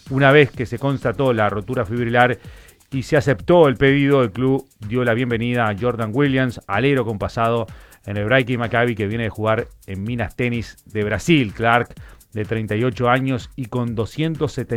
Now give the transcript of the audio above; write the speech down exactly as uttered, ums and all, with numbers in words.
Una vez que se constató la rotura fibrilar y se aceptó el pedido, el club dio la bienvenida a Jordan Williams, alero con pasado en el Hebraica Maccabi, que viene de jugar en Minas Tenis de Brasil. Clark, de treinta y ocho años y con doscientos setenta